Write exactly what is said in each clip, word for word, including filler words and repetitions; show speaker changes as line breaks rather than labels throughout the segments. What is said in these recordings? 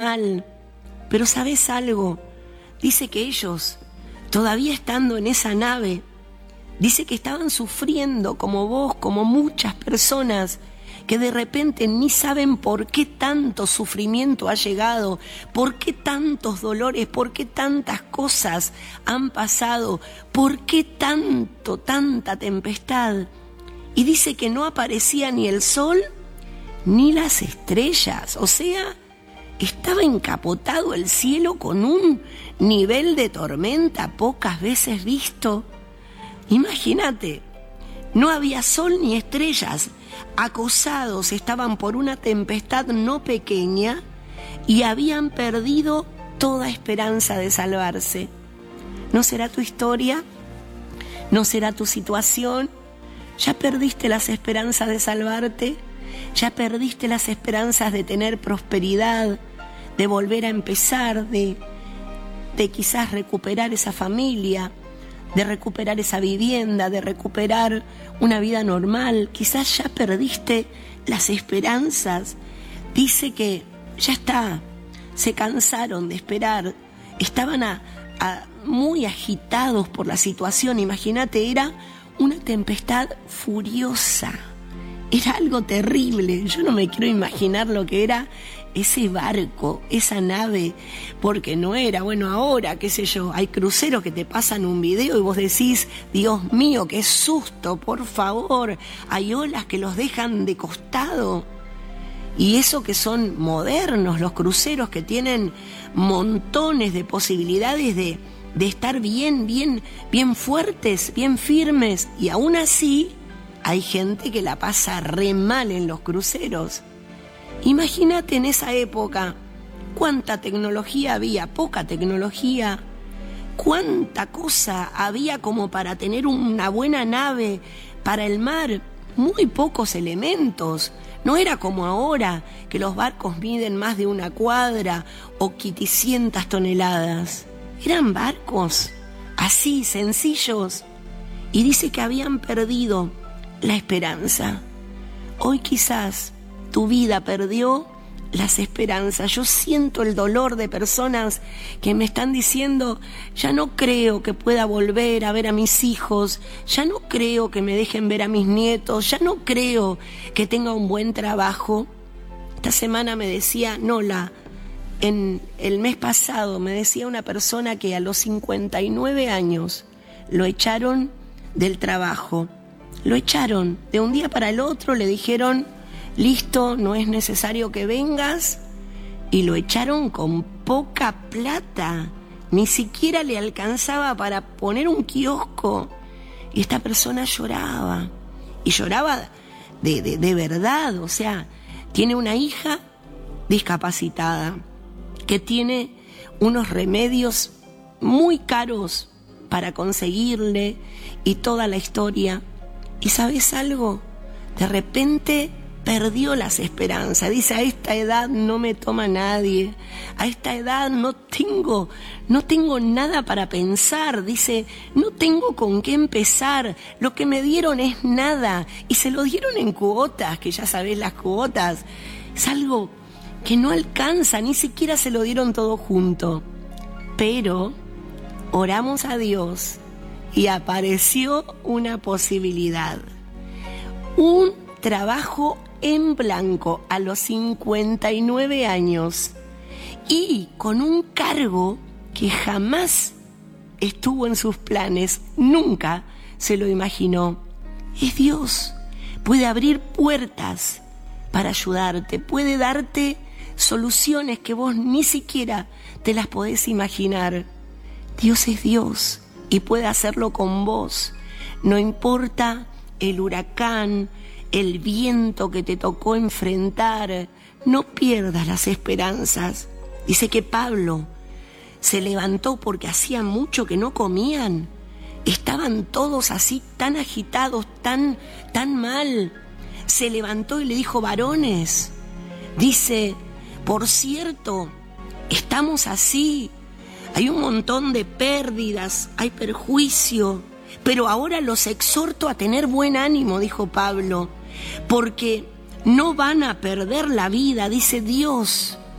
mal. Pero ¿sabes algo? Dice que ellos, todavía estando en esa nave, dice que estaban sufriendo como vos, como muchas personas, que de repente ni saben por qué tanto sufrimiento ha llegado, por qué tantos dolores, por qué tantas cosas han pasado, por qué tanto, tanta tempestad. Y dice que no aparecía ni el sol ni las estrellas, o sea, estaba encapotado el cielo con un nivel de tormenta pocas veces visto. Imagínate, no había sol ni estrellas, acosados estaban por una tempestad no pequeña y habían perdido toda esperanza de salvarse. ¿No será tu historia? ¿No será tu situación? ¿Ya perdiste las esperanzas de salvarte? ¿Ya perdiste las esperanzas de tener prosperidad, de volver a empezar, de, de quizás recuperar esa familia, de recuperar esa vivienda, de recuperar una vida normal? Quizás ya perdiste las esperanzas. Dice que ya está, se cansaron de esperar, estaban a, a, muy agitados por la situación. Imagínate, era una tempestad furiosa, era algo terrible. Yo no me quiero imaginar lo que era ese barco, esa nave, porque no era, bueno, ahora, qué sé yo, hay cruceros que te pasan un video y vos decís, Dios mío, qué susto, por favor, hay olas que los dejan de costado. Y eso que son modernos, los cruceros que tienen montones de posibilidades de, de estar bien, bien, bien fuertes, bien firmes, y aún así hay gente que la pasa re mal en los cruceros. Imagínate en esa época, cuánta tecnología había, poca tecnología, cuánta cosa había como para tener una buena nave para el mar, muy pocos elementos. No era como ahora, que los barcos miden más de una cuadra o quinientas toneladas. Eran barcos así, sencillos. Y dice que habían perdido la esperanza. Hoy quizás tu vida perdió las esperanzas. Yo siento el dolor de personas que me están diciendo, ya no creo que pueda volver a ver a mis hijos, ya no creo que me dejen ver a mis nietos, ya no creo que tenga un buen trabajo. Esta semana me decía, Nola, en el mes pasado me decía una persona que a los cincuenta y nueve años lo echaron del trabajo. Lo echaron de un día para el otro, le dijeron, listo, no es necesario que vengas, y lo echaron con poca plata, ni siquiera le alcanzaba para poner un kiosco, y esta persona lloraba, y lloraba de, de, de verdad. O sea, tiene una hija discapacitada, que tiene unos remedios muy caros para conseguirle, y toda la historia. ¿Y sabes algo? De repente perdió las esperanzas. Dice, a esta edad no me toma nadie, a esta edad no tengo, no tengo nada para pensar. Dice, no tengo con qué empezar, lo que me dieron es nada, y se lo dieron en cuotas, que ya sabés las cuotas, es algo que no alcanza, ni siquiera se lo dieron todo junto. Pero oramos a Dios y apareció una posibilidad, un trabajo en blanco a los cincuenta y nueve años, y con un cargo que jamás estuvo en sus planes, nunca se lo imaginó. Es Dios, puede abrir puertas para ayudarte, puede darte soluciones que vos ni siquiera te las podés imaginar. Dios es Dios y puede hacerlo con vos. No importa el huracán, el viento que te tocó enfrentar, no pierdas las esperanzas. Dice que Pablo se levantó porque hacía mucho que no comían. Estaban todos así tan agitados, tan, tan mal. Se levantó y le dijo, varones, dice, por cierto, estamos así, hay un montón de pérdidas, hay perjuicio, pero ahora los exhorto a tener buen ánimo, dijo Pablo, porque no van a perder la vida. Dice, Dios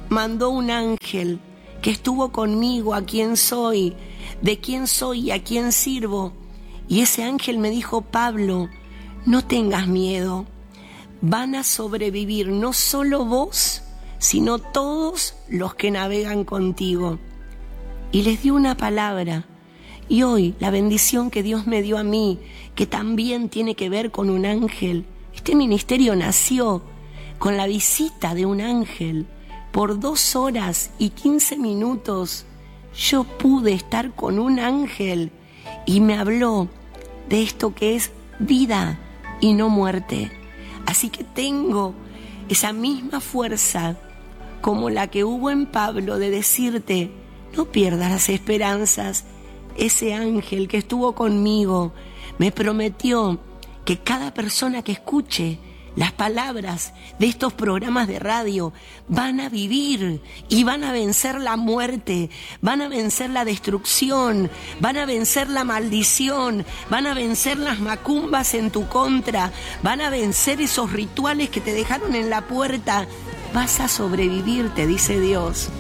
mandó un ángel que estuvo conmigo, a quién soy, de quién soy y a quién sirvo. Y ese ángel me dijo: Pablo, no tengas miedo, van a sobrevivir no solo vos, sino todos los que navegan contigo. Y les dio una palabra. Y hoy la bendición que Dios me dio a mí, que también tiene que ver con un ángel, este ministerio nació con la visita de un ángel. Por dos horas y quince minutos yo pude estar con un ángel y me habló de esto que es vida y no muerte. Así que tengo esa misma fuerza como la que hubo en Pablo de decirte: no pierdas las esperanzas. Ese ángel que estuvo conmigo me prometió que cada persona que escuche las palabras de estos programas de radio van a vivir y van a vencer la muerte, van a vencer la destrucción, van a vencer la maldición, van a vencer las macumbas en tu contra, van a vencer esos rituales que te dejaron en la puerta. Vas a sobrevivir, te dice Dios.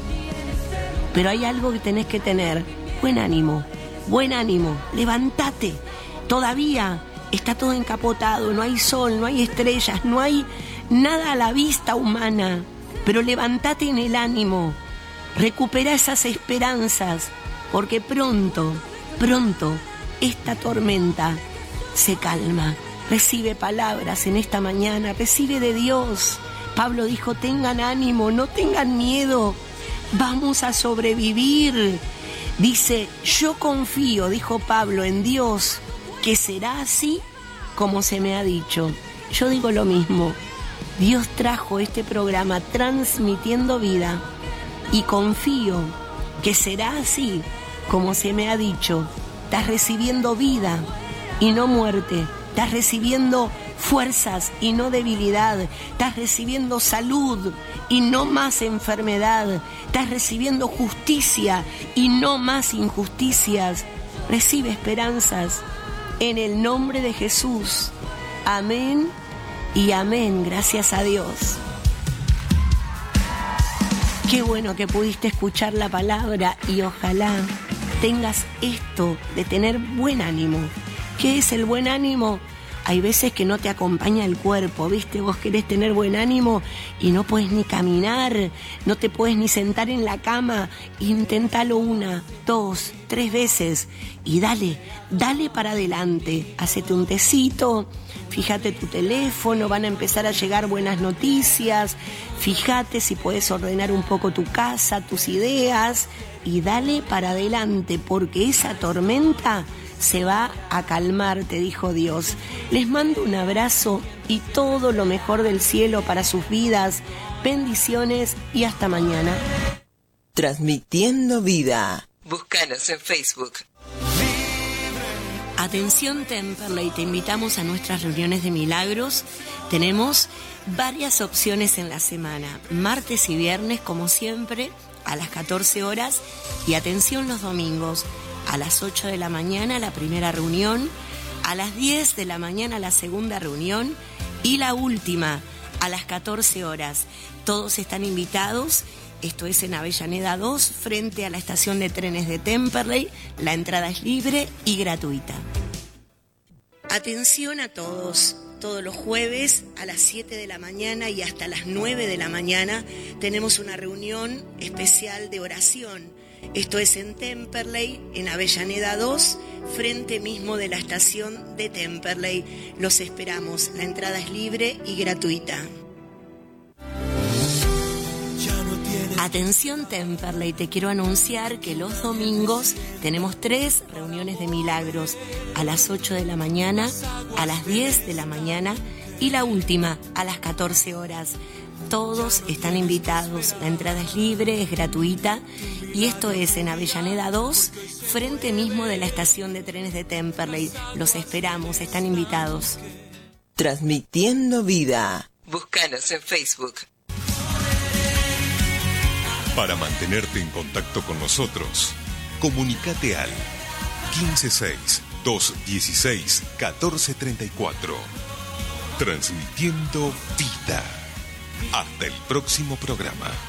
Pero hay algo que tenés que tener: buen ánimo, buen ánimo, levántate. Todavía está todo encapotado, no hay sol, no hay estrellas, no hay nada a la vista humana. Pero levántate en el ánimo, recupera esas esperanzas, porque pronto, pronto, esta tormenta se calma. Recibe palabras en esta mañana, recibe de Dios. Pablo dijo: tengan ánimo, no tengan miedo, vamos a sobrevivir. Dice: yo confío, dijo Pablo, en Dios, que será así como se me ha dicho. Yo digo lo mismo. Dios trajo este programa Transmitiendo Vida y confío que será así como se me ha dicho. Estás recibiendo vida y no muerte. Estás recibiendo fuerzas y no debilidad. Estás recibiendo salud y no más enfermedad. Estás recibiendo justicia y no más injusticias. Recibe esperanzas en el nombre de Jesús. Amén y amén. Gracias a Dios. Qué bueno que pudiste escuchar la palabra y ojalá tengas esto de tener buen ánimo. ¿Qué es el buen ánimo? Hay veces que no te acompaña el cuerpo, ¿viste? Vos querés tener buen ánimo y no puedes ni caminar, no te puedes ni sentar en la cama. Inténtalo una, dos, tres veces y dale, dale para adelante. Hacete un tecito, fíjate tu teléfono, van a empezar a llegar buenas noticias. Fíjate si puedes ordenar un poco tu casa, tus ideas y dale para adelante, porque esa tormenta se va a calmar, te dijo Dios. Les mando un abrazo y todo lo mejor del cielo para sus vidas. Bendiciones y hasta mañana.
Transmitiendo Vida. Búscanos en Facebook.
Atención Temperley, te invitamos a nuestras reuniones de milagros. Tenemos varias opciones en la semana, martes y viernes como siempre a las catorce horas y atención los domingos. A las ocho de la mañana la primera reunión, a las diez de la mañana la segunda reunión y la última a las catorce horas. Todos están invitados. Esto es en Avellaneda dos, frente a la estación de trenes de Temperley. La entrada es libre y gratuita. Atención a todos. Todos los jueves a las siete de la mañana y hasta las nueve de la mañana tenemos una reunión especial de oración. Esto es en Temperley, en Avellaneda dos, frente mismo de la estación de Temperley. Los esperamos. La entrada es libre y gratuita. Atención Temperley, te quiero anunciar que los domingos tenemos tres reuniones de milagros. A las ocho de la mañana, a las diez de la mañana y la última a las catorce horas. Todos están invitados, la entrada es libre, es gratuita y esto es en Avellaneda dos, frente mismo de la estación de trenes de Temperley. Los esperamos, están invitados.
Transmitiendo Vida. Búscanos en Facebook.
Para mantenerte en contacto con nosotros, comunícate al quince seis, doscientos dieciséis, catorce treinta y cuatro. Transmitiendo Vida. Hasta el próximo programa.